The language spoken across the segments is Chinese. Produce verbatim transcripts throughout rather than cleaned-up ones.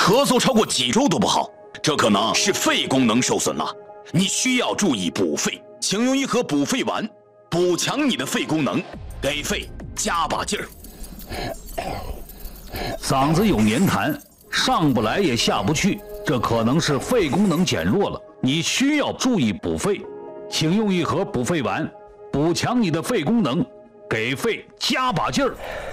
咳嗽超过几周都不好，这可能是肺功能受损了，你需要注意补肺，请用一盒补肺丸，补强你的肺功能，给肺加把劲儿。 嗓子有黏痰，上不来也下不去，这可能是肺功能减弱了，你需要注意补肺，请用一盒补肺丸，补强你的肺功能，给肺加把劲儿。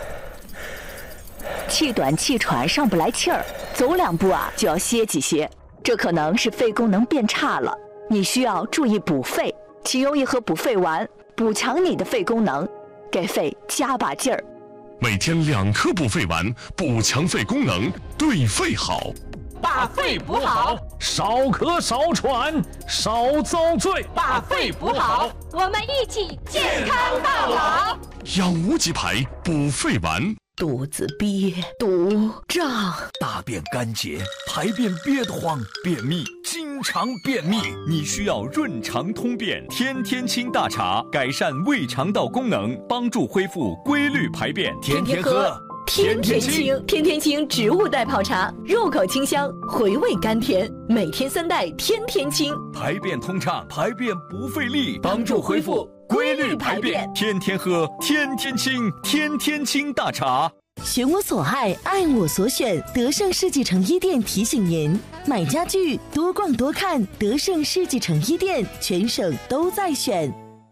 气短气喘，上不来气儿，走两步啊就要歇几歇，这可能是肺功能变差了，你需要注意补肺，请用一盒补肺丸，补强你的肺功能，给肺加把劲儿。 每天两颗补肺丸，补强肺功能，对肺好。 把肺补好， 少咳少喘，少遭罪。 把肺补好， 我们一起健康到老。 养无极牌补肺丸。 肚子憋、肚胀， 大便干结，排便憋得慌，便秘，经常便秘， 你需要润肠通便天天清大茶，改善胃肠道功能，帮助恢复规律排便。 天天喝天天清，天天清植物代泡茶，入口清香，回味甘甜，每天三袋天天清， 排便通畅，排便不费力，帮助恢复规律排便。天天喝天天清，天天清大茶。 选我所爱，爱我所选，德胜世纪城一店提醒您：买家具多逛多看，德胜世纪城一店，全省都在选。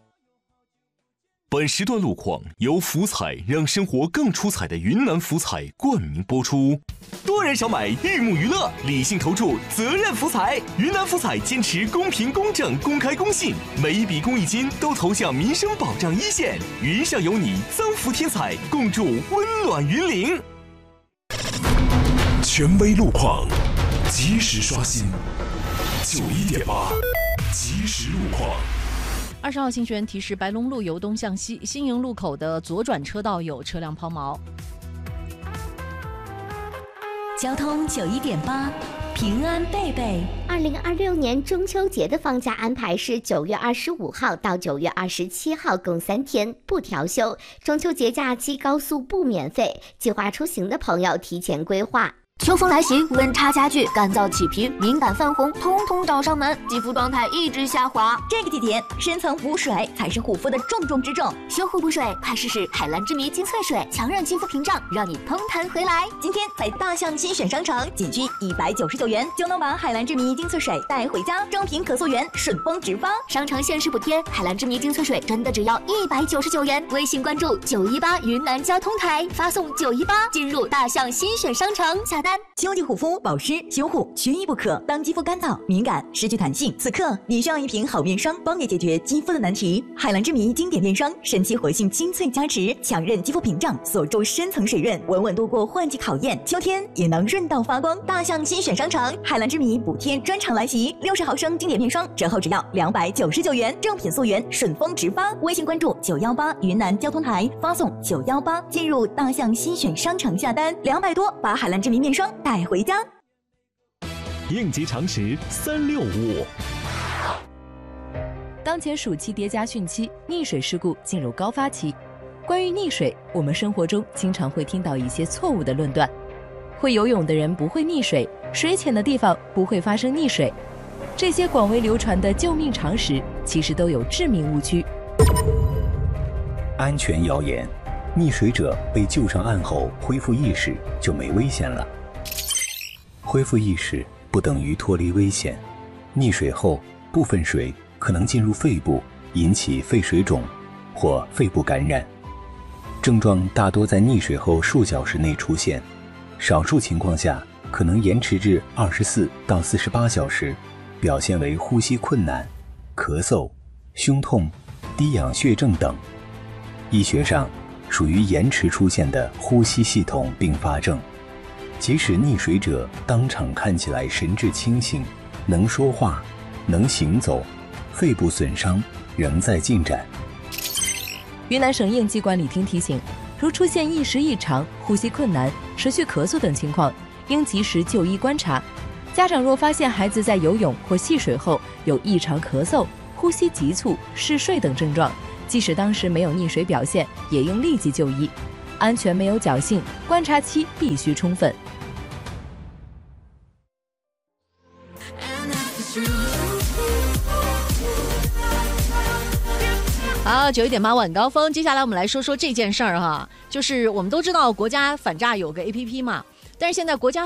本时段路况由福彩让生活更出彩的云南福彩冠名播出。多人少买，玉木娱乐，理性投注，责任福彩。云南福彩坚持公平、公正、公开、公信，每一笔公益金都投向民生保障一线。云上有你，增福添彩，共筑温暖云岭。 权威路况，及时刷新。九一点八，及时路况。 二十号新闻提示：白龙路由东向西，新营路口的左转车道有车辆抛锚。 交通九一点八，平安贝贝。 二零二六年中秋节的放假安排是九月二十五号到九月二十七号，共三天，不调休。中秋节假期高速不免费，计划出行的朋友提前规划。 秋风来袭，温差加剧，干燥起皮、敏感泛红，通通找上门，肌肤状态一直下滑。 这个季节，深层补水才是护肤的重中之重。 修护补水，快试试海蓝之谜精粹水，强韧肌肤屏障，让你嘭弹回来。 今天在大象新选商城，仅需一百九十九元就能把海蓝之谜精粹水带回家，正品可溯源，顺丰直发。 商城限时补贴，海蓝之谜精粹水真的只要一百九十九元。微信关注九一八云南交通台，发送九一八进入大象新选商城下。 秋季护肤保湿修护缺一不可。当肌肤干燥、敏感、失去弹性，此刻你需要一瓶好面霜，帮你解决肌肤的难题。海蓝之谜经典面霜，神奇活性精粹加持，强韧肌肤屏障，锁住深层水润，稳稳度过换季考验。秋天也能润到发光。大象新选商城，海蓝之谜补贴专场来袭，六十毫升经典面霜折后只要两百九十九元，正品溯源，顺丰直发。微信关注九一八云南交通台，发送九一八进入大象新选商城下单，两百多把海蓝之谜面霜带回家。 应急常识三六五。 当前暑期叠加汛期，溺水事故进入高发期。关于溺水，我们生活中经常会听到一些错误的论断：会游泳的人不会溺水，水浅的地方不会发生溺水。这些广为流传的救命常识，其实都有致命误区。 安全谣言：溺水者被救上岸后恢复意识就没危险了。恢复意识不等于脱离危险，溺水后部分水可能进入肺部，引起肺水肿或肺部感染。症状大多在溺水后数小时内出现，少数情况下可能延迟至二十四到四十八小时，表现为呼吸困难、咳嗽、胸痛、低氧血症等。医学上属于延迟出现的呼吸系统并发症。即使溺水者当场看起来神志清醒，能说话，能行走，肺部损伤仍在进展。 云南省应急管理厅提醒，如出现意识异常、呼吸困难、持续咳嗽等情况，应及时就医观察。家长若发现孩子在游泳或戏水后有异常咳嗽、呼吸急促、嗜睡等症状，即使当时没有溺水表现，也应立即就医。安全没有侥幸，观察期必须充分。 好，九一点八晚高峰，接下来我们来说说这件事儿哈，就是我们都知道国家反诈有个 A P P 嘛，但是现在国家